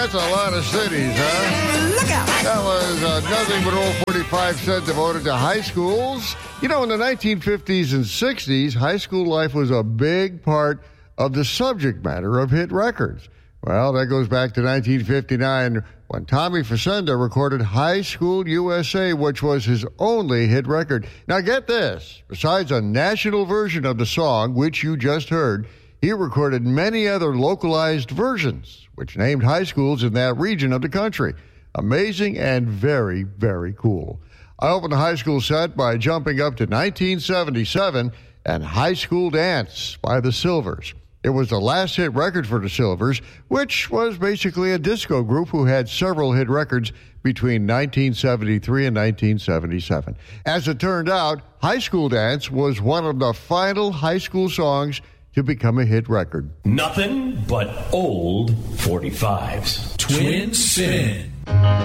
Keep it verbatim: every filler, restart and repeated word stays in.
That's a lot of cities, huh? Look out! That was uh, nothing but old forty-five cent devoted to high schools. You know, in the nineteen fifties and sixties, high school life was a big part of the subject matter of hit records. Well, that goes back to nineteen fifty-nine when Tommy Facenda recorded High School U S A, which was his only hit record. Now get this, besides a national version of the song, which you just heard, he recorded many other localized versions, which named high schools in that region of the country. Amazing and very, very cool. I opened the high school set by jumping up to nineteen seventy-seven and High School Dance by the Silvers. It was the last hit record for the Silvers, which was basically a disco group who had several hit records between nineteen seventy-three and nineteen seventy-seven. As it turned out, High School Dance was one of the final high school songs to become a hit record. Nothing but old forty-fives. Twin Sin.